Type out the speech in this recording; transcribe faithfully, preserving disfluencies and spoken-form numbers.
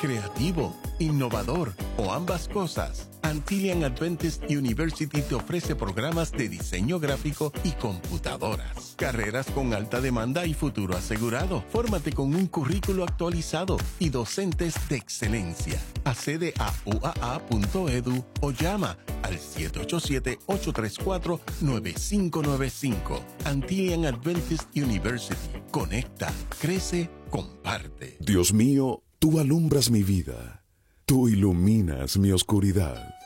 creativo, innovador o ambas cosas, Antillian Adventist University te ofrece programas de diseño gráfico y computadoras, carreras con alta demanda y futuro asegurado. Fórmate con un currículo actualizado y docentes de excelencia. Accede a u a a punto e d u o llama al siete ocho siete, ocho tres cuatro, nueve cinco nueve cinco. Antillian Adventist University. Conecta, crece, comparte. Dios mío, tú alumbras mi vida. Tú iluminas mi oscuridad.